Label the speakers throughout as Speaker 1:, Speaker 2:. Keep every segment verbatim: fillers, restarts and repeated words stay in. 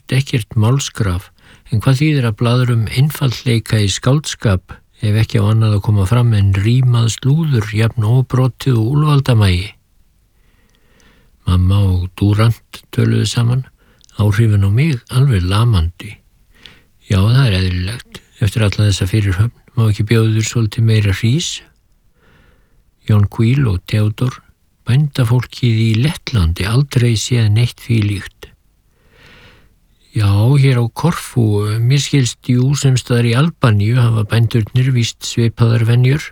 Speaker 1: virðist ekkert málskraf, en hvað þýðir að blaðrum einfaldleika í skáldskap ef ekki á annað að koma fram en rímað slúður jafn óbrotið og úlfaldamægi? Mamma og Durant töluðu saman, áhrifin á mig alveg lamandi. Já, það er eðlilegt. Eftir alla þessa fyrirhöfn má ekki bjóður svolítið meira hrís. Jonquil og Theodor, bændafólkið í Lettlandi, aldrei séð neitt því líkt. Já, hér á Korfú, mér skilst jú sem staðar í Albaníu hafa bændurnir víst svipaðar venjur.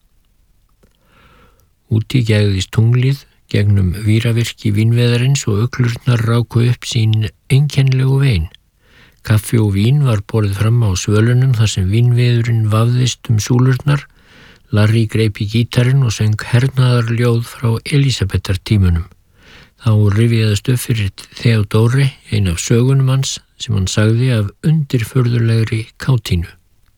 Speaker 1: Úti gegðist tunglið, gegnum víravirki vínveðarins og uglurnar ráku upp sín einkennlegu vein. Kaffi og vín var borið fram á svölunum þar sem vínveðurinn vafðist um súlurnar. Larry greip í gítarinn og söng hernaðarljóð frá Elísabetartímunum. Þá rifjaðist upp fyrir Theodóri ein af sögunum hans sem hann sagði af undirfurðulegri kátínu.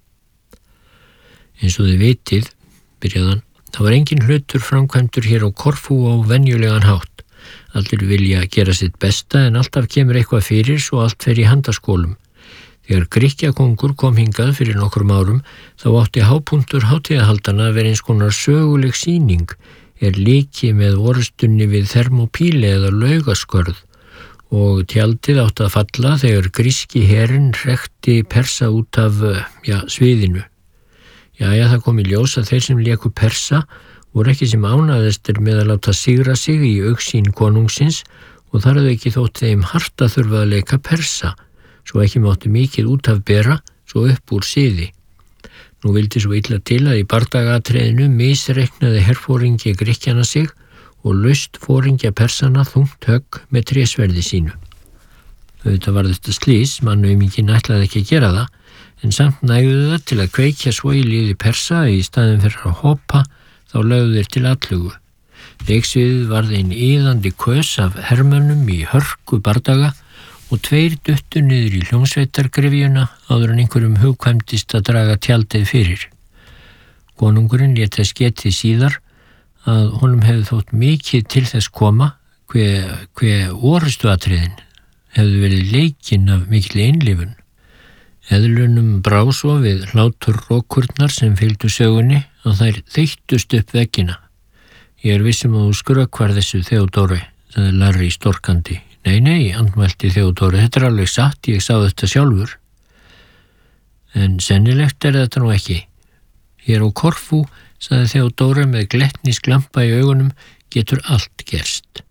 Speaker 1: Eins og þið vitið, byrjaðan, það var engin hlutur framkvæmdur hér á Korfú á venjulegan hátt. Allir vilja gera sitt besta en alltaf kemur eitthvað fyrir svo allt fer í handaskólum. Þegar Grikkjakóngur kom hingað fyrir nokkrum árum þá átti hápunktur hátíðahaldana að vera eins konar söguleg sýning er líki með orustunni við Thermopíle eða Laugaskörð og tjaldið átti að falla þegar gríski herinn hrekti Persa út af ja, sviðinu. Jæja, það kom í ljós að þeir sem léku Persa voru ekki sem ánæðistir með að láta sigra sig í augsýn konungsins og þar hefði ekki þótt þeim hart að þurfa að leika Persa, svo ekki mátti mikið út af bera, svo upp úr siði. Nú vildi svo illa til að í bardagatriðinu misreiknaði herfóringi Grikkjana sig og laust fóringja Persana þungt högg með trésverði sínu. Auðvitað var þetta slís, mannauminginn ætlaði ekki að gera það, en samt nægðu það til að kveikja svo í liði Persa í staðin fyrir að hoppa, þá lögðu þeir til allugu. Leiksviðið varð ein iðandi kös af hermönnum í hörku bardaga og tveir duttu niður í hljómsveitargryfjuna áður en einhverjum hugkvæmdist að draga tjaldið fyrir. Konungurinn lét þess getið síðar að honum hefði þótt mikið til þess koma hve, hve orustuatriðin hefði verið leikinn af mikil einlifun. Eðlunum brá svo við hláturrokurnar sem fylgdu sögunni að þær þeyttust upp veggina. Ég er vissum að þú skrökvar þessu Theodóri, sagði Larry storkandi. Nei, nei, andmælti Theodóri, þetta er alveg satt, ég sá þetta sjálfur. En sennilegt er þetta nú ekki. Hér á Korfú, sagði Theodóri með glettnisglampa í augunum, getur allt gerst.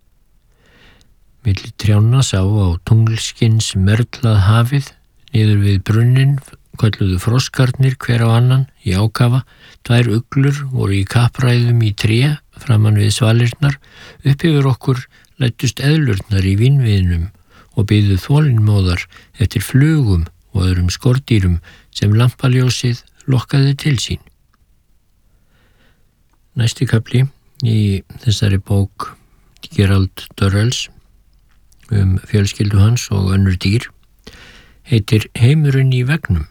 Speaker 1: Milli trjánna sá á tunglskins merlað hafið, niður við brunnin, kölluðu froskarnir hver á annan í ákafa, tvær uglur voru í kappræðum í tré, framan við svalirnar, upp yfir okkur lættust eðlurnar í vínviðnum og byðu þolinmóðar eftir flugum og öðrum skordýrum sem lampaljósið lokkaði til sín. Næsti kafli í þessari bók Gerald Durrells um fjölskyldu hans og önnur dýr heitir Heimurinn í veggnum.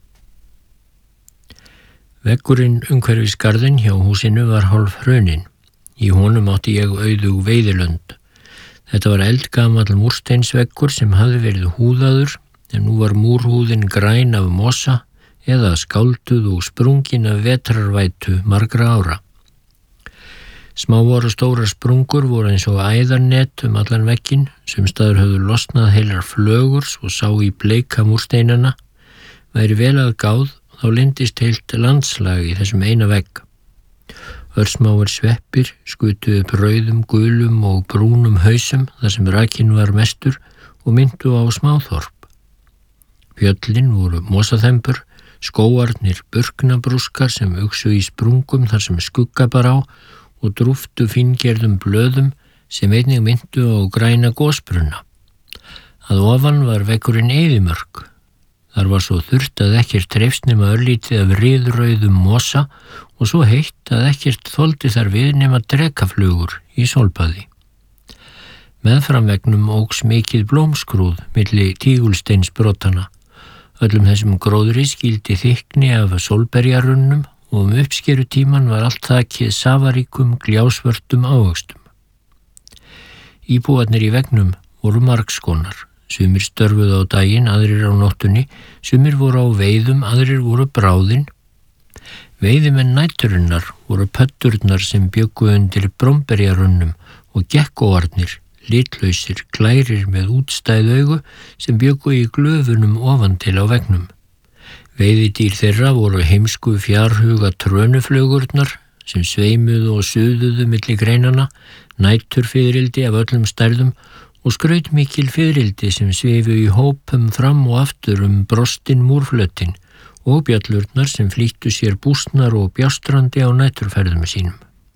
Speaker 1: Veggurinn umhverfis garðinn hjá húsinu var hálf hruninn. Í honum átti ég auðug veiðilönd. Þetta var eldgamall múrsteinsveggur sem hafði verið húðaður, en nú var múrhúðin græn af mosa eða skálduð og sprungin af vetrarvætu margra ára. Smáar og stórar sprungur voru eins og æðarnet um allan vegginn, sem staður höfðu losnað heilar flögur og sá í bleika múrsteinana. Væri vel að gáð, þá leyndist heilt landslag í þessum eina vegg. Örsmáir sveppir skutu upp rauðum, gulum og brúnum hausum þar sem rakinn var mestur og myndu á smáþorp. Fjöllin voru mosaþembur, skóarnir burknabrúskar sem uxu í sprungum þar sem skugga bar á og drúftu fíngerðum blöðum sem einnig myndu á græna gosbrunna. Að ofan var veggurinn eyðimörk. Þar var svo þurrt að ekkert trefst nema örlítið af riðrauðum mosa og svo heitt að ekkert þoldi þar við nema drekaflugur í sólbaði. Meðfram veggnum óx mikið blómskrúð milli tígulsteinsbrotana. Öllum þessum gróðri skildi þykni af sólberjarunnum og um uppskerutíman var allt þakið safaríkum gljásvörtum ávöxtum. Íbúarnir í veggnum voru margskonar, Sumir störfuðu á daginn, aðrir á nóttunni, sumir voru á veiðum, aðrir voru bráðin. Veiðimenn næturinnar voru pötturnar sem bjuggu undir bromberjarunnum og gekkóarnir, litlausir, glærir með útstæð augu sem bjuggu í glöfunum ofan til á veggnum. Veiðidýr þeirra voru heimsku fjarhuga trönuflugurnar sem sveimuðu og suðuðu milli greinana, næturfiðrildi af öllum stærðum og skrautmikil fiðrildi sem svifu í hópum fram og aftur um brostin múrflötin og bjöllurnar sem flýttu sér búsnar og bjástrandi á næturferðum sínum.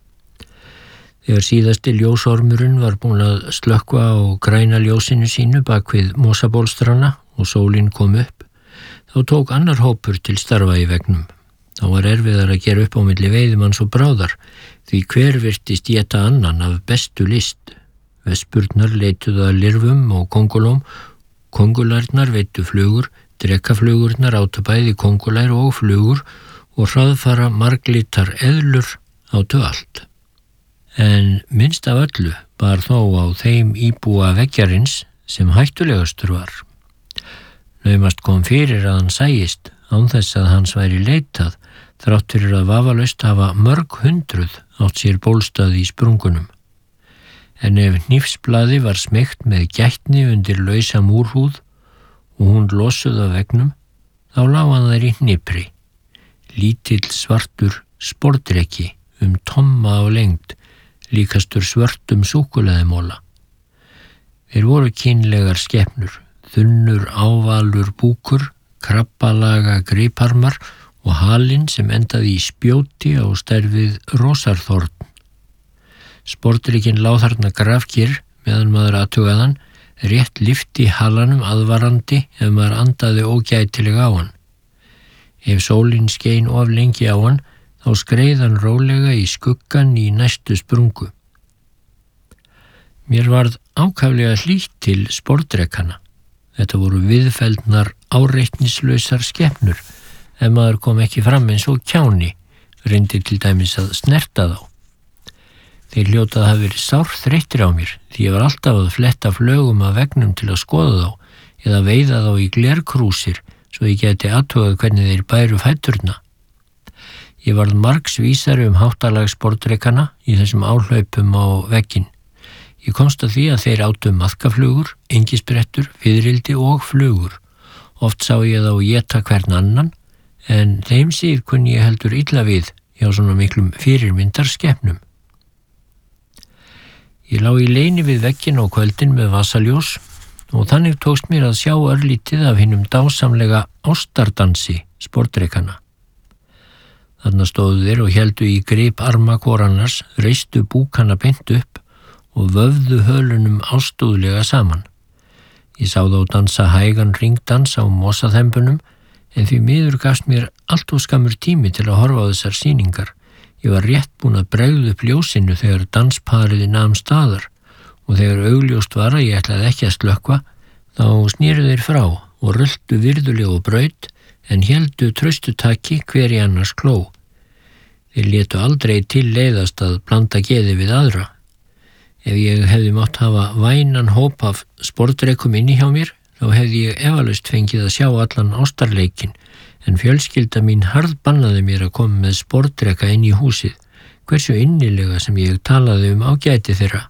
Speaker 1: Þegar síðasti ljósormurinn var búin að slökkva á græna ljósinu sínu bak við mosabólstrana og sólin kom upp, þá tók annar hópur til starfa í vegnum. Þá var erfiðar að gera upp á milli veiðimanns og bráðar, því hver virtist éta annan af bestu list. Vespurnar leituðu að lirfum og kongulóm, kongulærnar veittu flugur, drekkaflugurnar átu bæði kongulær og flugur og hraðfara marglitar eðlur átu allt. En minnst af öllu bar þó á þeim íbúa veggjarins sem hættulegastur var. Naumast kom fyrir að hann sæist án þess að hans væri leitað, þrátt fyrir að vafalaust hafa mörg hundruð átt sér bólstað í sprungunum. En ef hnífsblaði var smeygt með gætni undir lausa múrhúð og hún losuð af veggnum, þá lá hann þær í hnipri. Lítill svartur sportdrekki um tomma á lengd, líkastur svörtum súkkulaðimóla. Þeir voru kynlegar skepnur, þunnur ávalur búkur, krabbalaga griparmar og halinn sem endaði í spjóti á stærð við rósarþorn. Sportdrekkinn lá þarna grafkyrr meðan maður athugaðan, rétt lyfti halanum aðvarandi ef maður andaði ógætilega á hann. Ef sólin skein of lengi á hann, þá skreið hann rólega í skuggan í næstu sprungu. Mér varð ákaflega hlýtt til sportdrekkana. Þetta voru viðfeldnar áreitnislausar skepnur, ef maður kom ekki fram eins og kjáni, reyndi til dæmis að snerta þá. Þeir hljótað hafi verið sárþreyttir á mér, því ég var alltaf að fletta flögum af veggnum til að skoða þá eða veiða þá í glerkrúsir svo ég geti athugað hvernig þeir bæru fæturna. Ég varð margsvísari um háttalag sportdrekkana í þessum áhlaupum á vegginn. Ég komst að því að þeir átu maðkaflugur, engisbrettur, fiðrildi og flugur. Oft sá ég þá éta hvern annan, en þeim síð kunni ég heldur illa við hjá svona miklum fyrirmyndar skepnum. Ég lá í leini við vegginn á kvöldin með vasaljós og þannig tókst mér að sjá örlítið af hinum dásamlega ástardansi sportdrekkana. Þarna stóðu þeir og héldu í grip arma hvor annars, reistu búkana beint upp og vöfðu hölunum ástúðlega saman. Ég sá þá dansa hægan ringdans á mosaþembunum, en því miður gafst mér allt of skammur tími til að horfa á þessar sýningar. Ég var rétt búin að bregða upp ljósinu þegar danspariði nam staðar og þegar augljóst var að ég ætlaði ekki að slökkva, þá snéru þeir frá og röltu virðulega og braut en héldu traustutaki hver í annars kló. Þeir létu aldrei til leiðast að blanda geði við aðra. Ef ég hefði mátt hafa vænan hóp af sportdrekkum inni hjá mér, þá hefði ég efalaust fengið að sjá allan ástarleikin, en fjölskylda mín harðbannaði mér að koma með sportdrekka inn í húsið, hversu innilega sem ég talaði um ágæti þeirra.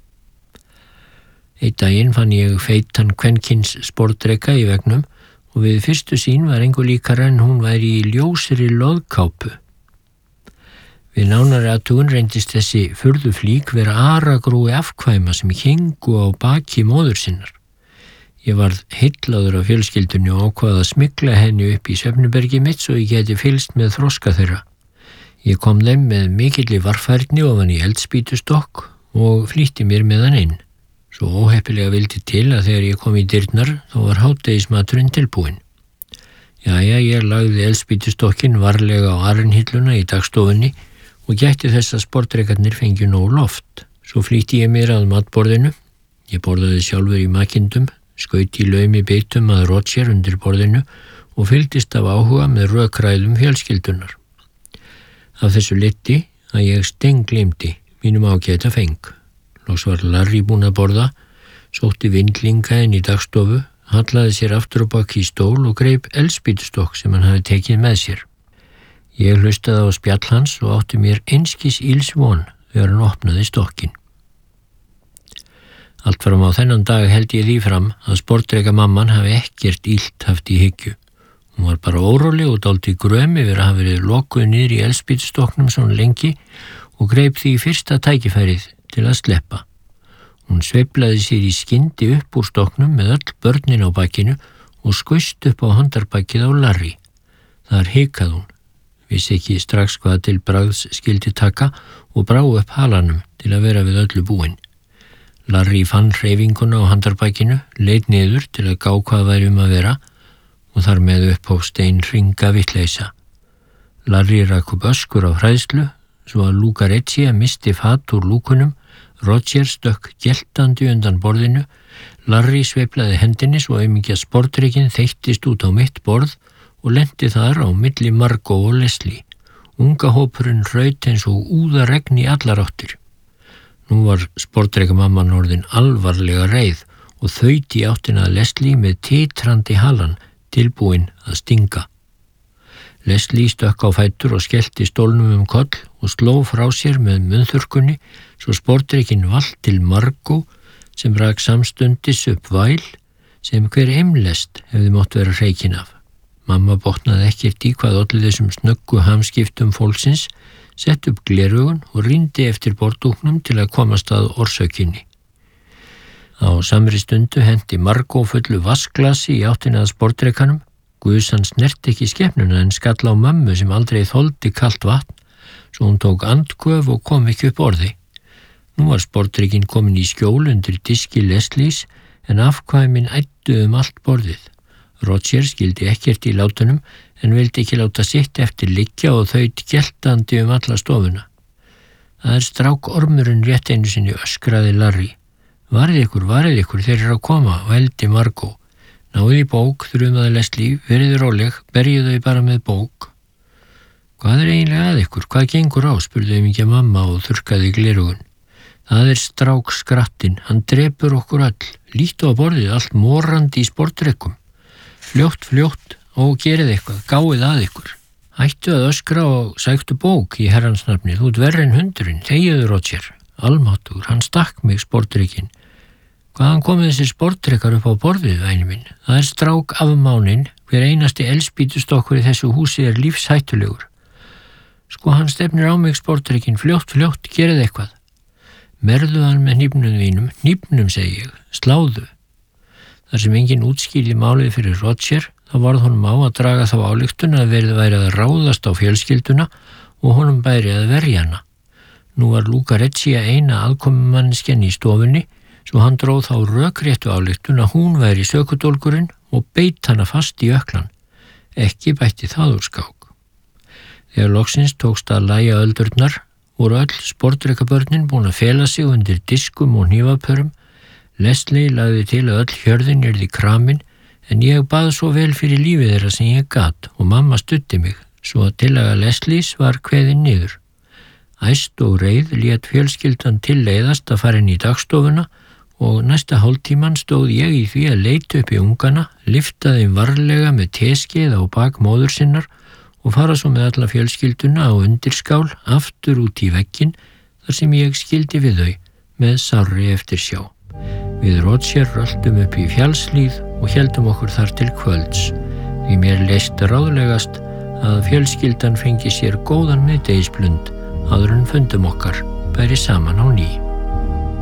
Speaker 1: Einn daginn fann ég feitan kvenkins sportdrekka í vegnum og við fyrstu sýn var engu líkara en hún væri í ljósri loðkápu. Við nánari athugun reyndist þessi furðuflík vera aragrúi afkvæma sem héngu á baki móður sinnar. Ég varð heillaður af fjölskyldunni og ákvað að smygla henni upp í svefnubergi mitt svo ég geti fylgst með þroska þeirra. Ég kom þeim með mikilli varfærni ofan í eldspýtustokk og flýtti mér með hann inn. Svo óheppilega vildi til að þegar ég kom í dyrnar þá var hádegismaturinn tilbúinn. Jæja, ég lagði eldspýtustokkin varlega á arinhilluna í dagstofunni og gætti þess að sportdrekkarnir fengju nóg loft. Svo flýtti ég mér að matborðinu. Ég borðaði sjálfur í makindum, skaut í laumi bitum að Roger undir borðinu og fylgdist af áhuga með rökræðum fjölskyldunar. Af þessu leiddi að ég stenglimti mínum ágæta feng. Loks var Larry búinn að borða, sótti vindlinga inn í dagstofu, hallaði sér aftur á bak í stól og greip eldspýtustokk sem hann hafi tekið með sér. Ég hlustaði á spjall hans og átti mér einskis ills von þegar hann opnaði stokkinn. Allt fram á þennan dag held ég því fram að sportdreka mamman hafi ekkert illt haft í hyggju. Hún var bara óróleg og dálítið gröm yfir að hafa verið lokuð niður í eldspýtustokknum svona lengi og greip því fyrsta tækifærið til að sleppa. Hún sveiflaði sér í skyndi upp úr stokknum með öll börnin á bakinu og skaust upp á handarbakið á Larry. Þar hikaði hún, vissi ekki strax hvað til bragðs skildi taka og brá upp halanum til að vera við öllu búin. Larry fann hreyfinguna á handarbakinu, leit niður til að gá hvað væri um að vera og þar með upphófst ein hringa vitleysa. Larry rak upp öskur af hræðslu svo að Lucrezia misti fat úr lúkunum. Roger stökk geltandi undan borðinu, Larry sveiflaði hendinni svo aumingja sportdrekinn þeyttist út á mitt borð og lenti þar á milli Margot og Leslie. Unga hópurinn raut eins og úðaregn í allar áttir. Nú var sportdrekamamman orðin alvarlega reið og þaut í áttina að Leslie með titrandi halan tilbúin að stinga. Leslie stökk á fætur og skellti stólnum um koll og sló frá sér með munnþurrkunni svo sportdrekinn valt til Margot sem rak samstundis upp væl sem hver eimlest hefði mátt vera hreikin af. Mamma botnaði ekkert í hvað olli þessum snöggu hamskiptum fólksins, sett upp gleraugun og rýndi eftir borðdúknum til að komast að orsökinni. Á samri stundu hendi Margot fullu vassglasi í áttina að sportdrekanum. Guðsan snert ekki skepnuna en skall á mömmu sem aldrei þoldi kalt vatn, svo hún tók andköf og kom ekki upp orði. Nú var sportdrekinn komin í skjól undir diski Leslies en afkvæmin æddu um allt borðið. Roger skildi ekkert í látunum en vildi ekki láta sitt eftir liggja og þaut geltandi um alla stofuna. Það er strák ormurinn rétt einu sinni, öskraði Larry. Varið ykkur, varið ykkur, þeir eru að koma, vældi Margot. Náðu í bók, þrumaði Leslie, verið róleg, berjið þau bara með bók. Hvað er eiginlega að ykkur? Hvað gengur á? Spurði aumingja mamma og þurrkaði glerugun. Það er strák skrattinn, hann drepur okkur öll. Líttu á borðið, allt morandi í sportdrekkum. Fljótt, fljótt og gerið eitthvað, gáið að ykkur. Hættu að öskra og sæktu bók í herrans nafni, þú ert verri en hundurinn, þegiðu Roger. Almáttugur, hann stakk mig sportdrekinn. Hvaðan komið þessir sportdrekar upp á borðið, væni minn? Það er strák afmáninn, hver einasti eldspýtustokkur í þessu húsi er lífshættulegur. Sko hann stefnir á mig sportdrekinn, fljótt, fljótt, gerið eitthvað. Merðu hann með hnífnum þínum, hnífnum segi ég, sláðu. Þar sem enginn útskýrði málið fyrir Roger, þá varð honum á að draga þá ályktun að verið væri að ráðast á fjölskylduna og honum bæri að verja hana. Nú var Lucrezia eina aðkomumanneskjan í stofunni, svo hann dróð þá rökréttu ályktun að hún væri sökudólgurinn og beit hana fast í öklan. Ekki bætti það úr skák. Þegar loksins tókst að lægja öldurnar, voru öll sportdrekabörnin búin að fela sig undir diskum og hnífapörum. Leslie lagði til að öll hjörðin yrði kramin, en ég bað svo vel fyrir lífið þeirra sem ég gat og mamma studdi mig, svo að tillaga Leslies var kveðin niður. Æst og reið lét fjölskyldan tilleiðast að fara inn í dagstofuna og næsta hálftíman stóð ég í því að leita upp í ungana, lyfta þeim varlega með teskeið á bak móður sinnar og fara svo með alla fjölskylduna á undirskál aftur út í vegginn þar sem ég skildi við þau með sárri eftir sjá. Við Roger röltum upp í fjallslíð og héldum okkur þar til kvölds. Því mér leist ráðlegast að fjölskyldan fengi sér góðan miðdegisblund áður en fundum okkar bæri saman á ný.